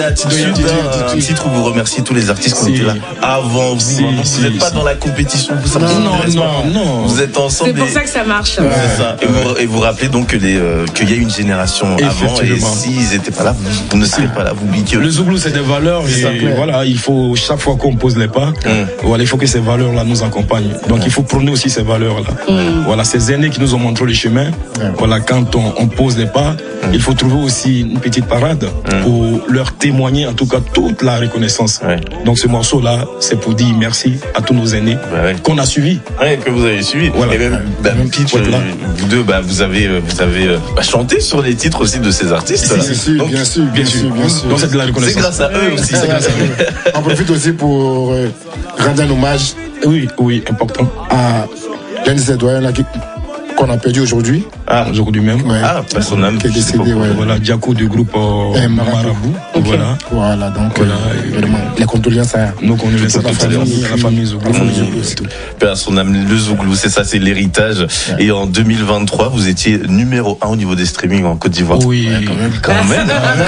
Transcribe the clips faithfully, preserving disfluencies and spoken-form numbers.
Attitude, un titre où vous remerciez tous les artistes qui si. étaient là avant vous. Si, donc si, vous n'êtes si, pas si. dans la compétition. Vous non, non, non, non. Vous êtes ensemble. C'est pour et... ça que ça marche. Ouais. C'est ça. Et vous, et vous rappelez donc que les, euh, qu'il y a une génération avant et s'ils n'étaient pas là, vous, vous ne serez pas là. Vous oubliez que le Zouglou, c'est des valeurs et voilà, il faut chaque fois qu'on pose les pas, mm. voilà, il faut que ces valeurs-là nous accompagnent. Donc mm. il faut prôner aussi ces valeurs-là. Mm. Voilà, ces aînés qui nous ont montré le chemin. Mm. Voilà, quand on, on pose les pas, mm. il faut trouver aussi une petite parade mm. pour leur témoigner en tout cas toute la reconnaissance. Ouais. Donc ce morceau-là, c'est pour dire merci à tous nos aînés bah ouais. qu'on a suivis. Ouais, que vous avez suivis. Voilà. Et même, bah, Pitch, euh, vous deux, bah, vous avez, vous avez bah, chanté sur les titres aussi de ces artistes. Si, si, si, donc, bien sûr, bien sûr, bien sûr. Donc c'est de la reconnaissance. C'est grâce à eux aussi. C'est grâce à eux. On profite aussi pour euh, rendre un hommage. Oui, oui, important. À l'un de ces doyens-là qui qu'on a perdu aujourd'hui. Ah, aujourd'hui même. Ouais. Ah, bah, son âme qui est décédé, ouais. Voilà, Diaco du groupe euh, Marabout. Okay. Voilà. Voilà, donc, voilà. Euh, vraiment, les condoléances à, nos condoléances à la famille, à la famille Zouglou. Père, son âme, le Zouglou, c'est ça, c'est l'héritage. Ouais. Et en deux mille vingt-trois, vous étiez numéro un au niveau des streamings en Côte d'Ivoire. Oui, ouais, quand même. Quand même.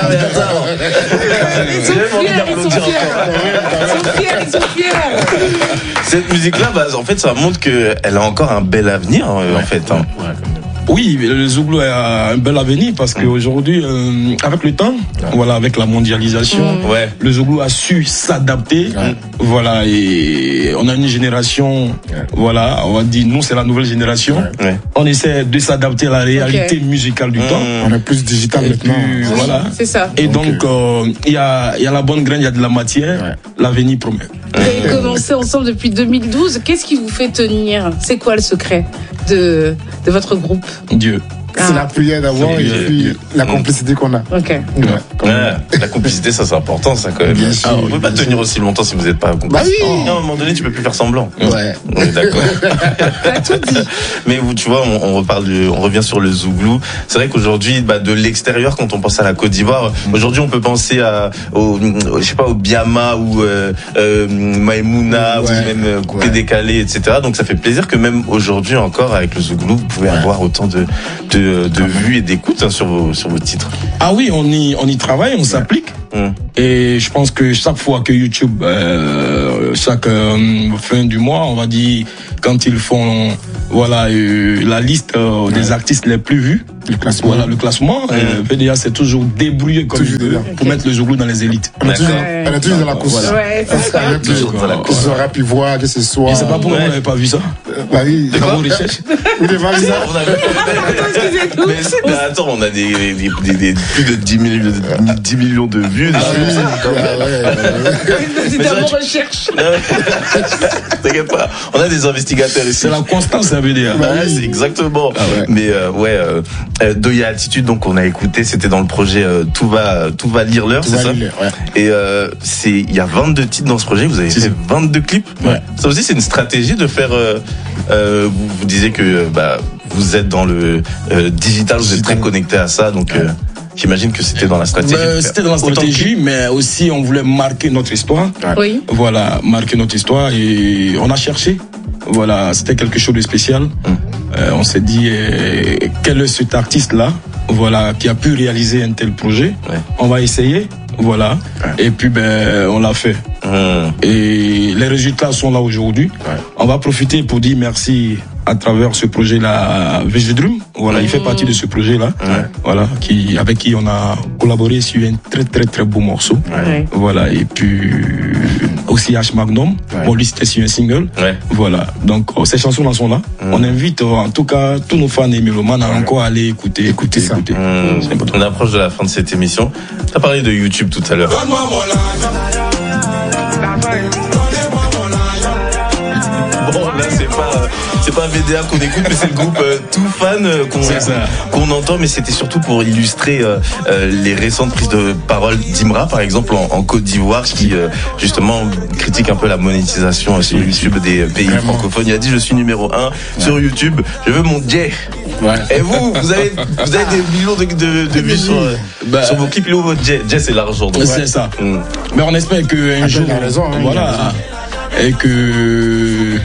Ils sont fiers, ils sont fiers. Ils sont fiers, ils sont fiers. Cette musique-là, bah, en fait, ça montre qu'elle a encore un bel avenir, ouais. en fait. Hein. Ouais. Oui, le Zouglou a un bel avenir parce qu'aujourd'hui, euh, avec le temps, ouais. voilà, avec la mondialisation, mmh. ouais. le Zouglou a su s'adapter. Ouais. Voilà, et on a une génération, ouais. voilà, on va dire, nous c'est la nouvelle génération. Ouais. On essaie de s'adapter à la réalité okay. musicale du mmh. temps. On est plus digital et maintenant. Puis, oui, voilà. C'est ça. Et donc, il euh, y a, y a la bonne graine, il y a de la matière. Ouais. L'avenir promet. Vous avez commencé ensemble depuis deux mille douze. Qu'est-ce qui vous fait tenir? C'est quoi le secret de, de votre groupe? Dieu. Ah. C'est la prière d'avant et puis Dieu. La complicité qu'on a. Ok. Ouais. Ouais. La complicité, ça c'est important, ça quand même. Bien sûr. Ah, on ne peut pas tenir aussi longtemps si vous n'êtes pas complice. Bah oui. Oh. Non, à un moment donné, tu peux plus faire semblant. Ouais. On est d'accord. T'as tout dit. Mais vous, tu vois, on, on reparle, de, on revient sur le Zouglou. C'est vrai qu'aujourd'hui, bah, de l'extérieur, quand on pense à la Côte d'Ivoire, mmh. aujourd'hui, on peut penser à, au, au, je sais pas, au Biama ou euh, euh, Maïmouna ouais. ou même euh, Coupé ouais. décalé, et cetera. Donc, ça fait plaisir que même aujourd'hui encore, avec le Zouglou, vous pouvez ouais. avoir autant de, de, de vues et d'écoute hein, sur vos sur vos titres. Ah oui, on y on y travaille, on s'applique. Mmh. Et je pense que chaque fois que YouTube, euh, chaque euh, fin du mois, on va dire, quand ils font voilà euh, la liste euh, des artistes les plus vus, le classement, voilà le classement, mmh. euh, P D A c'est toujours débrouillé comme il veut pour mettre le Zouglou dans les élites. On est toujours, ouais. on est toujours dans la course. Voilà. Ouais, c'est ça. On est toujours dans la course. Que ce soit Rap Ivoire, que ce soit. Et c'est pas pour ouais. moi, on n'avait pas vu ça. Euh, bah oui. Des travaux de recherche. Vous n'avez pas vu ça. Mais, mais attends, on a des, des, des, des plus de dix millions de vues. Ah oui. C'est dans vos recherches. T'inquiète pas. On a des investigateurs ici. C'est la constance, ça veut dire. Bah, c'est exactement. Ah ouais. Mais euh, ouais, euh, Doya Attitude, donc on a écouté, c'était dans le projet euh, Tout va, tout va lire l'heure, c'est ça. Ouais. Et euh, c'est, il y a vingt-deux titres dans ce projet. Vous avez fait vingt-deux clips. Ouais. Ça aussi, c'est une stratégie de faire. Euh, euh, vous, vous disiez que bah vous êtes dans le euh, digital, vous êtes très connecté à ça, donc. Euh, J'imagine que c'était dans la stratégie. Euh, c'était dans la stratégie, mais aussi on voulait marquer notre histoire. Oui. Voilà, marquer notre histoire et on a cherché. Voilà, c'était quelque chose de spécial. Hum. Euh, on s'est dit euh, quel est cet artiste-là, voilà, qui a pu réaliser un tel projet. Ouais. On va essayer, voilà. Ouais. Et puis ben on l'a fait. Hum. Et les résultats sont là aujourd'hui. Ouais. On va profiter pour dire merci à travers ce projet-là, Vigidrum. Voilà, mmh. il fait partie de ce projet-là. Ouais. Voilà, qui, avec qui on a collaboré sur un très très très beau morceau. Ouais. Voilà, et puis aussi H Magnum. Ouais. Bon, lui c'était sur un single. Ouais. Voilà, donc oh, ces chansons-là sont là. Mmh. On invite oh, en tout cas tous nos fans et mélomanes à ouais. encore aller écouter, écouter, ça. écouter. Mmh. On approche de la fin de cette émission. Tu as parlé de YouTube tout à l'heure. Bon, là c'est pas c'est pas V D A qu'on écoute, mais c'est le groupe euh, Tout Fan euh, qu'on qu'on entend, mais c'était surtout pour illustrer euh, euh, les récentes prises de parole d'Imra, par exemple en, en Côte d'Ivoire, qui euh, justement critique un peu la monétisation sur YouTube des pays Vraiment. francophones. Il a dit je suis numéro un ouais. sur YouTube, je veux mon J. Ouais. Et vous, vous avez vous avez des millions de, de, de vues sur, bah, sur vos clips, il votre J. J c'est l'argent. Donc, c'est ouais. ça. Mmh. Mais on espère qu'un jour, raison, hein, voilà, et que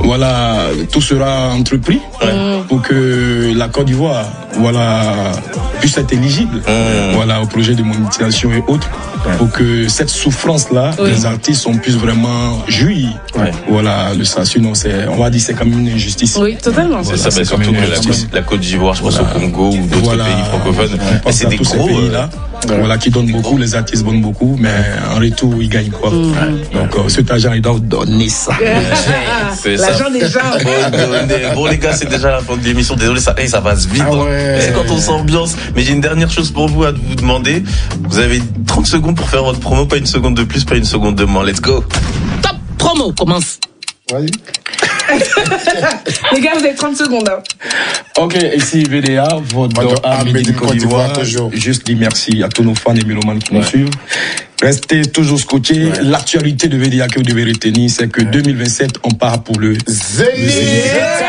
voilà, tout sera entrepris ouais. pour que la Côte d'Ivoire, voilà, puissent être éligibles, mmh. voilà, au projet de monétisation et autres, ouais. pour que cette souffrance-là, oui. les artistes, on puisse vraiment jouir, ouais. voilà, de ça. Sinon, c'est, on va dire, c'est comme une injustice. Oui, totalement. Voilà, c'est ça, c'est surtout que la, la Côte d'Ivoire, je pense voilà. au Congo ou d'autres voilà. pays francophones, mais c'est des gros pays-là. Ouais. Voilà, qui donnent beaucoup, les artistes donnent beaucoup, mais en retour, ils gagnent quoi. Mmh. Ouais. Donc, euh, cet argent, ils doivent donner ça. C'est l'argent des gens. Bon, bon, les gars, c'est déjà la fin de l'émission. Désolé, ça, ça passe vite. Ah ouais. C'est quand on s'ambiance. Mais j'ai une dernière chose pour vous à vous demander. Vous avez trente secondes pour faire votre promo, pas une seconde de plus, pas une seconde de moins. Let's go. Top promo, commence. Oui. Les gars, vous avez trente secondes. Hein. Ok, ici V D A, votre ami de Côte d'Ivoire. Juste dire merci à tous nos fans et mélomanes qui ouais. nous suivent. Restez toujours scotchés. Ouais. L'actualité de V D A que vous devez retenir, c'est que ouais. deux mille vingt-sept, on part pour le Zénith.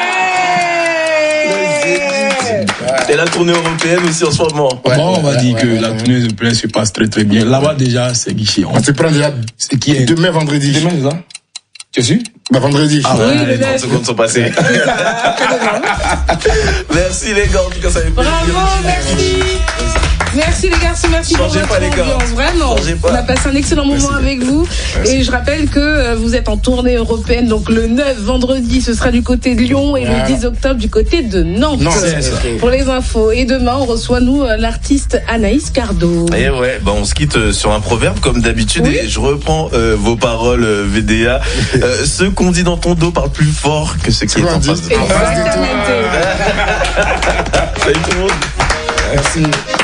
Et la tournée européenne aussi en ce moment. Ouais, bon, on va ouais, dire ouais, que ouais, la tournée européenne se passe très très bien. Là-bas déjà, c'est guichet. On se prend déjà. C'est qui est demain vendredi. Demain, c'est ça? Tu es sûr? Bah, vendredi. Ah ouais, oui, les trente secondes sont passées. Merci les gars, en tout cas ça fait plaisir. Bravo, merci. Merci les garçons, merci pour votre pas, les gars. ambiance. Vraiment, on a passé un excellent moment merci. avec vous. Merci. Et je rappelle que vous êtes en tournée européenne, donc le neuf vendredi, ce sera du côté de Lyon et ah. le dix octobre du côté de Nantes. Non, c'est ça. Pour les infos. Et demain, on reçoit nous l'artiste Anaïs Cardo. Et ouais, bah on se quitte sur un proverbe comme d'habitude oui. et je reprends euh, vos paroles euh, V D A. Euh, ceux qu'on dit dans ton dos parlent plus fort que ceux qui est en face de toi. Exactement. Salut tout le monde. Merci.